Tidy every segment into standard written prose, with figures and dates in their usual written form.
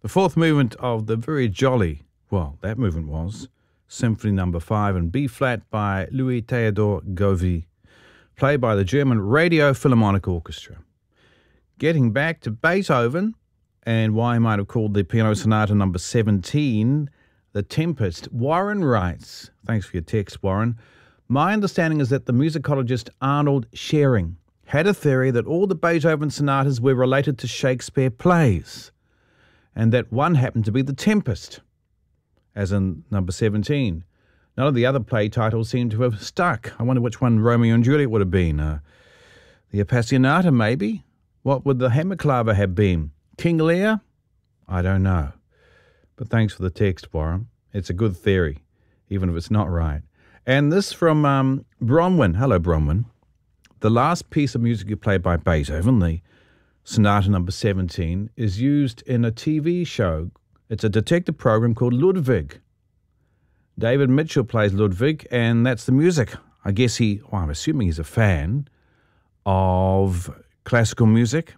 The fourth movement of the very jolly, well, that movement was Symphony No. 5 in B-flat by Louis Théodore Govy, played by the German Radio Philharmonic Orchestra. Getting back to Beethoven, and why he might have called the Piano Sonata No. 17 The Tempest, Warren writes, thanks for your text, Warren, my understanding is that the musicologist Arnold Schering had a theory that all the Beethoven sonatas were related to Shakespeare plays, and that one happened to be The Tempest, as in number 17. None of the other play titles seem to have stuck. I wonder which one Romeo and Juliet would have been. The Appassionata, maybe? What would the Hammerklavier have been? King Lear? I don't know. But thanks for the text, Warren. It's a good theory, even if it's not right. And this from Bronwyn. Hello, Bronwyn. The last piece of music you played by Beethoven, the Sonata No. 17, is used in a TV show. It's a detective program called Ludwig. David Mitchell plays Ludwig, and that's the music. I guess I'm assuming he's a fan of classical music.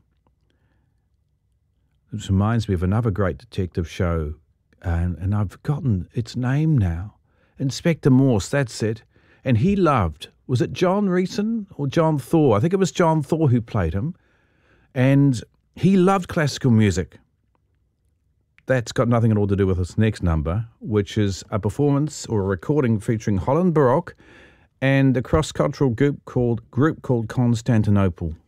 This reminds me of another great detective show, and I've forgotten its name now. Inspector Morse, that's it. And he loved, was it John Reeson or John Thor? I think it was John Thor who played him. And he loved classical music. That's got nothing at all to do with this next number, which is a performance or a recording featuring Holland Baroque and a cross-cultural group called Constantinople.